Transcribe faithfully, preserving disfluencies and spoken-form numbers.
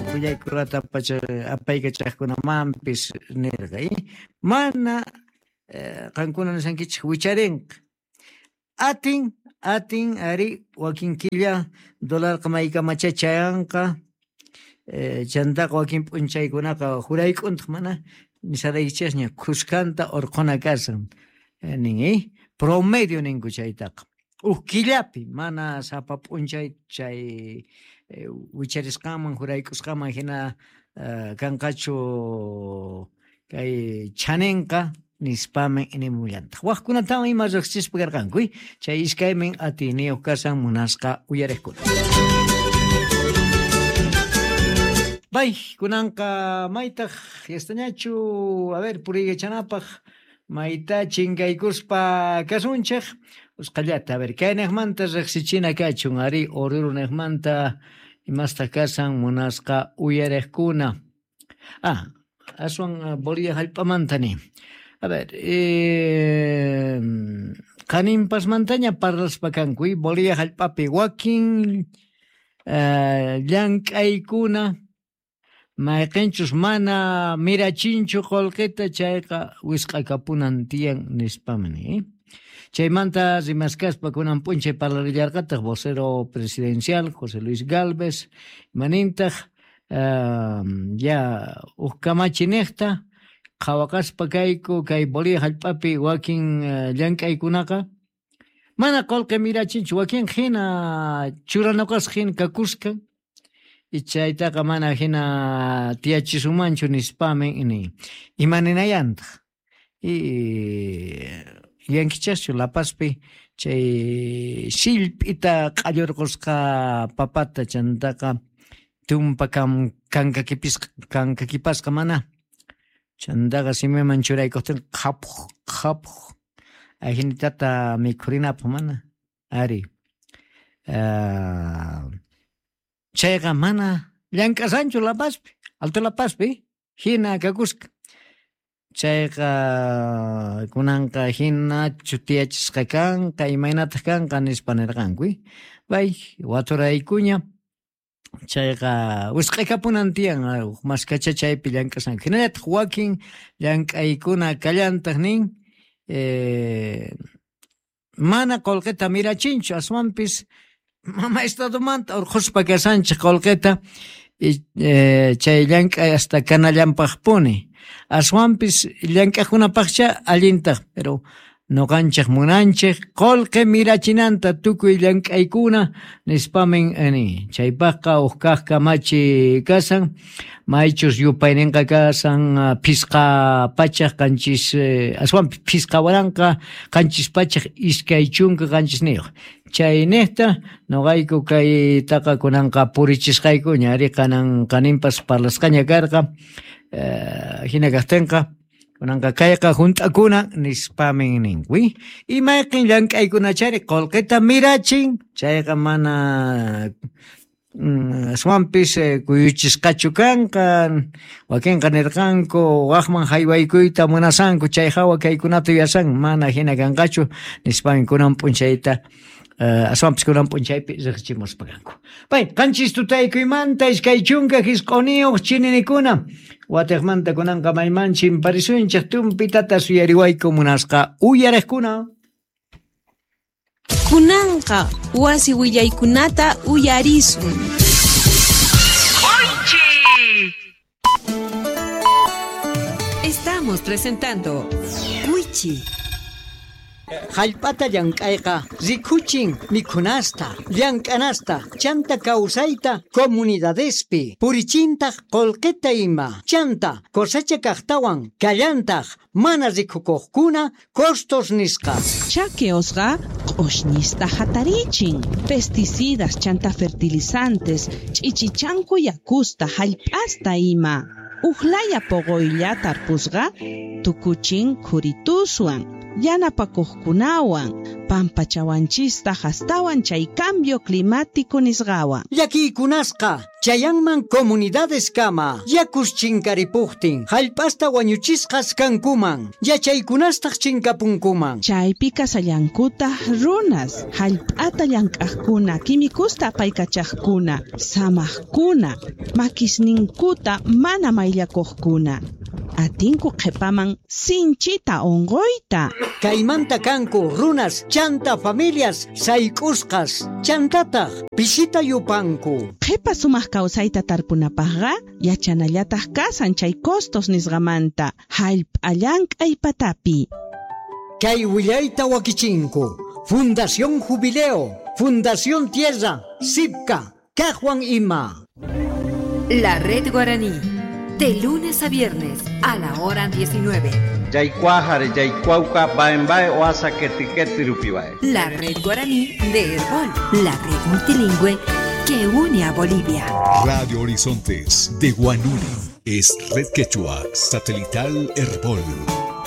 kuyaykurata pacha apaykachaqkunamanpis nirqa y mana qankuna nisankichik wicharinqa atin atin ari wakin killa dólar maykamachá chayanqa chantaqa wakin p'unchaykunaqa jurayk'untaq mana nisaraychasña kuskanta urquna kasan nin y promedio ninku chaytaqa uj killapi mana sapa p'unchay chay wicharisqaman juraykusqaman hina kanqachu kay chaninqa nispamen inimullantaq waqkunataman ima riqsispa karqanku chay iskaymin atiniyuq kasan munasqa uyariqkuna bay kunanqa maytaq yastañachu a ver puriykachanapaq mayta chinkaykuspa kasunchaq usqallata a ver kaynaqmanta riqsichina kachun ari orurunaqmanta imasta kasan munasqa uyariqkuna ah aswan Bolivia hallp'amantani a ver eh qaninpas mantaña parlaspa kanku Bolivia hallp'api wakin llank'aykuna mayqinchus mana mirachinchu qollqita chayqa wisq'akapunan tiyan nispamani chaymanta rimaskaspa kunan p'unchay parlarillarqataq vocero presidencial José Luis Galvez manintaq ya uj kamachiniqta qhawaqaspa kayku kay Bolivia hallp'api wakin llank'aykunaqa mana qollqi mirachinchu wakin hina churanakuas hina kakusqa y chaytaqa mana hina tiyachisumanchu nispamen ini imaninayantaq y yankichaschu La Pazpi chay shillp'ita q'allurqusqa papata chantaqa tumpa kan kankakipisqa kankakipasqa mana chantaqa simiman churaykuqtin qhapuq qhapuq ahinitata mikhurinapaq mana ari chayqa mana llank'asanchu La Pazpi Alto La Pazpi hina kakusqa chayqa kunanqa hina chutiyachisqa kanqa imaynataq kanqa nispa nirqanku bay waturaykuña chayqa wisq'aykapunan tiyan maskacha chaypi llank'asanku hinallataq wakin llank'aykuna kallantaq nin mana qollqita mirachinchu aswanpis mama estadumanta urquspa kasanchik qollqita chay llank'ay hasta kanallanpaqpuni aswanpis llank'aqkunapaqcha allintaq pero nuqanchik munanchik qollqi mirachinanta tukuy llank'aykuna nispamen ani chaypaqqa uj kaq kamachi kasan maychus yupayninqa kasan pisqa pachaq kanchis aswanpi pisqa waranqa kanchis pachaq iskay chunka kanchis niyuq chay niqta nuqayku kaytaqa kunanqa purichisqaykuña ari kanan qaninpas parlasqaña karqa hina kaqtinqa kunanqa kayqa junt'akuna nispamen ninwi imayqin llank'aykunachari qollqita mirachin chayqa mana aswanpis kuyuchisqachu kanqa wakinqa nirqanku waqman haywaykuyta munasanku chay hawa kaykunata yuyasan mana hina kanqachu nispamen kunan p'unchayta aswanpis kunan p'unchaypi riqchimuspa kanku pay qanchis tutaykuymanta iskay chunka hisq'uniyuq chininikuna watiqmanta kunanqa maymanchik parisunchik tumpitata suyariwayku munasqa uyariqkuna kunanqa wasi willaykunata uyarisun estamos presentando Cuichi hallp'ata llank'ayqa rikuchin mikhunasta llank'anasta chanta kawsayta comunidadespi purichintaq qollqita ima chanta cosecha kaqtawan kallantaq mana rikukuqkuna costos nisqa chakeosqa q'ushnista hatarichin pesticidas chanta fertilizantes ch'ichichanku yakusta hallp'asta ima uqlaya pogoylla tarpusqa tukuchin khurituswan yanapakuqkunawan pampachawanchista hastawan chay cambio climático nisqawan. Llakikunasqa chayanman comunidades kama yakus chinkaripuqtin hallp'asta wañuchisqas kankuman yachaykunastaq chinkapunkuman. Chaypi kasallankutaq runas hallp'ata llank'aqkuna kimikusta paykachaqkuna samaqkuna makisninkuta mana mayllakuqkuna atinku qhipaman sinchita onqoyta. Kaymanta kanku runas chanta familias sayk'usqas chantataq pisita yupanku. Qhipa sumaq kawsayta tarpunapaqqa yachanallataq kasan chay costos nisqamanta hallp'a llank'aypatapi. Kay willayta wakichinku Fundación Jubileo, Fundación Tierra, Sipka, Cajuan Ima. La Red Guaraní, de lunes a viernes a la hora diecinueve. Yaycuajare, Yaycuauca, Baembae, Oasa, Ketiqueti, Rupibae. La Red Guaraní de Herbol, la red multilingüe que une a Bolivia. Radio Horizontes de Guanuni es Red Quechua Satelital Herbol.